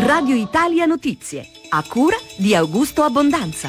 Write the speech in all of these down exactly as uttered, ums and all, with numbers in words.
Radio Italia Notizie, a cura di Augusto Abbondanza.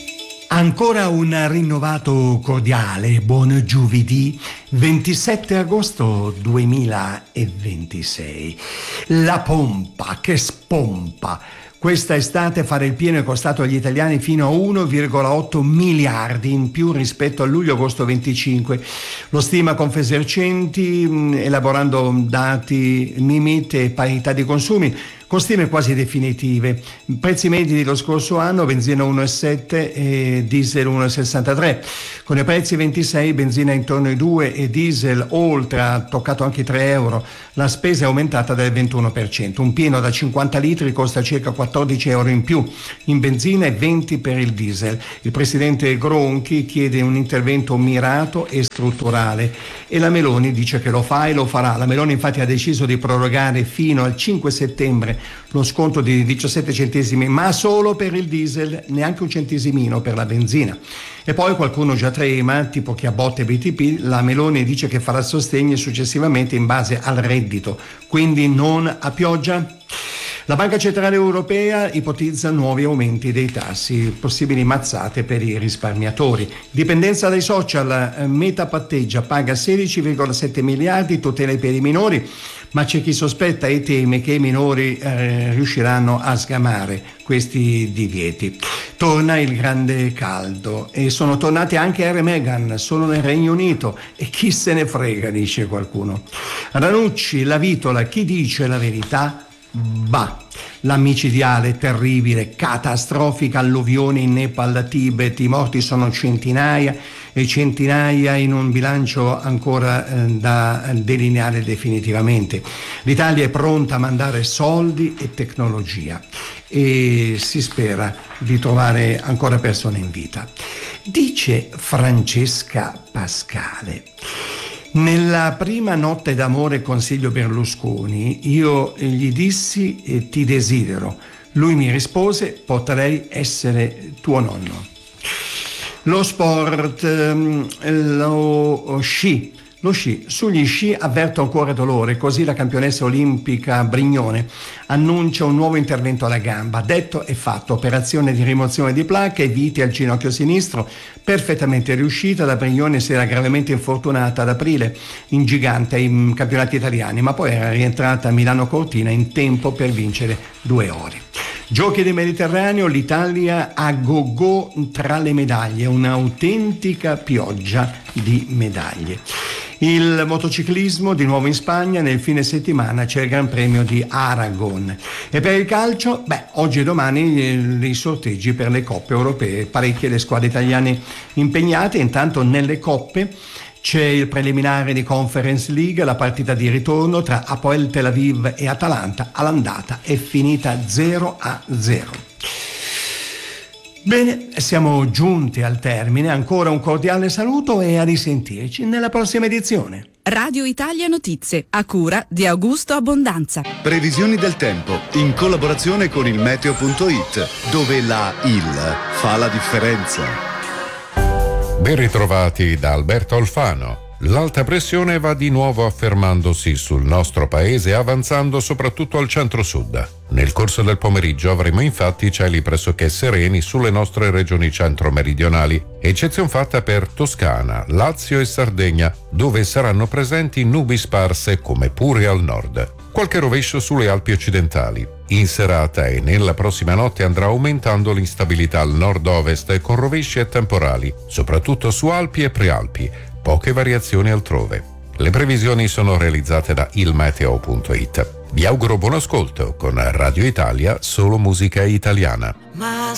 Ancora un rinnovato cordiale buon giovedì ventisette agosto duemilaventisei. La pompa che spompa. Questa estate fare il pieno è costato agli italiani fino a uno virgola otto miliardi in più rispetto a luglio-agosto venticinque. Lo stima Confesercenti, elaborando dati, limite e parità di consumi, con stime quasi definitive. Prezzi medi dello scorso anno, benzina uno virgola sette e diesel uno virgola sessantatré. Con i prezzi ventisei, benzina intorno ai due e diesel oltre, ha toccato anche tre euro. La spesa è aumentata del ventuno per cento. Un pieno da cinquanta litri costa circa quattordici euro in più in benzina e venti per il diesel. Il presidente Gronchi chiede un intervento mirato e strutturale e la Meloni dice che lo fa e lo farà. La Meloni infatti ha deciso di prorogare fino al cinque settembre lo sconto di diciassette centesimi, ma solo per il diesel, neanche un centesimino per la benzina. E poi qualcuno già trema, tipo chi ha botte B T P. La Meloni dice che farà sostegni successivamente in base al reddito, quindi non a pioggia. La Banca Centrale Europea ipotizza nuovi aumenti dei tassi, possibili mazzate per i risparmiatori. Dipendenza dai social, Meta patteggia, paga sedici virgola sette miliardi, tutele per i minori, ma c'è chi sospetta e teme che i minori eh, riusciranno a sgamare questi divieti. Torna il grande caldo e sono tornati anche Harry e Meghan, solo nel Regno Unito, e chi se ne frega, dice qualcuno. Ranucci, la vitola, chi dice la verità? Bah, la micidiale, terribile, catastrofica alluvione in Nepal, Tibet, i morti sono centinaia e centinaia in un bilancio ancora eh, da delineare definitivamente. L'Italia è pronta a mandare soldi e tecnologia e si spera di trovare ancora persone in vita. Dice Francesca Pascale: nella prima notte d'amore con Silvio Berlusconi io gli dissi eh, ti desidero. Lui mi rispose potrei essere tuo nonno. Lo sport, ehm, lo sci. Lo sci, sugli sci avverto ancora dolore, così la campionessa olimpica Brignone annuncia un nuovo intervento alla gamba. Detto e fatto, operazione di rimozione di placche e viti al ginocchio sinistro, perfettamente riuscita. La Brignone si era gravemente infortunata ad aprile in gigante ai campionati italiani, ma poi era rientrata a Milano Cortina in tempo per vincere due ore. Giochi del Mediterraneo, l'Italia a go-go tra le medaglie, un'autentica pioggia di medaglie. Il motociclismo di nuovo in Spagna, nel fine settimana c'è il Gran Premio di Aragon. E per il calcio, beh, oggi e domani i sorteggi per le coppe europee, parecchie le squadre italiane impegnate. Intanto nelle coppe c'è il preliminare di Conference League, la partita di ritorno tra Hapoel Tel Aviv e Atalanta all'andata è finita zero a zero. Bene, siamo giunti al termine, ancora un cordiale saluto e a risentirci nella prossima edizione. Radio Italia Notizie, a cura di Augusto Abbondanza. Previsioni del tempo in collaborazione con il meteo punto it, dove la il fa la differenza. Ben ritrovati da Alberto Alfano. L'alta pressione va di nuovo affermandosi sul nostro paese, avanzando soprattutto al centro-sud. Nel corso del pomeriggio avremo infatti cieli pressoché sereni sulle nostre regioni centro-meridionali, eccezion fatta per Toscana, Lazio e Sardegna, dove saranno presenti nubi sparse come pure al nord. Qualche rovescio sulle Alpi occidentali. In serata e nella prossima notte andrà aumentando l'instabilità al nord-ovest con rovesci e temporali, soprattutto su Alpi e Prealpi. Poche variazioni altrove. Le previsioni sono realizzate da il meteo punto it. Vi auguro buon ascolto con Radio Italia, solo musica italiana. Ma